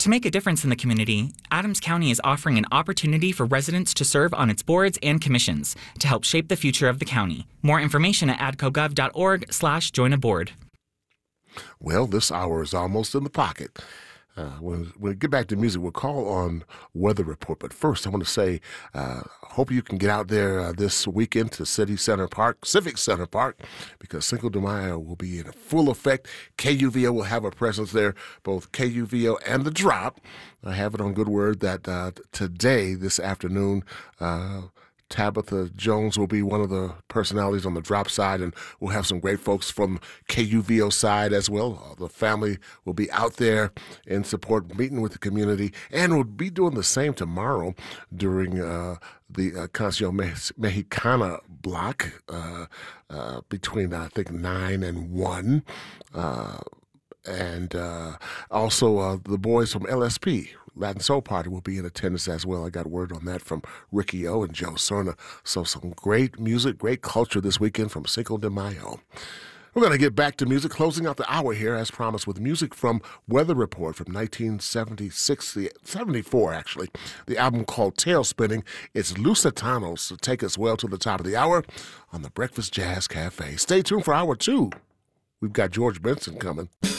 To make a difference in the community, Adams County is offering an opportunity for residents to serve on its boards and commissions to help shape the future of the county. More information at adcogov.org/joinaboard. Well, this hour is almost in the pocket. When we get back to music, we'll call on Weather Report. But first, I want to say, hope you can get out there this weekend to Civic Center Park, because Cinco de Mayo will be in full effect. KUVO will have a presence there, both KUVO and The Drop. I have it on good word that today, this afternoon, Tabitha Jones will be one of the personalities on the Drop side, and we'll have some great folks from KUVO side as well. The family will be out there in support, meeting with the community, and we'll be doing the same tomorrow during the Canción Mexicana block between, I think, 9 and 1. And also the boys from LSP, Latin Soul Party, will be in attendance as well. I got word on that from Ricky O and Joe Cerna. So some great music, great culture this weekend from Cinco de Mayo. We're going to get back to music, closing out the hour here, as promised, with music from Weather Report from 1974, actually. The album called Tailspinning. It's Lusitanos to take us well to the top of the hour on the Breakfast Jazz Cafe. Stay tuned for hour 2. We've got George Benson coming.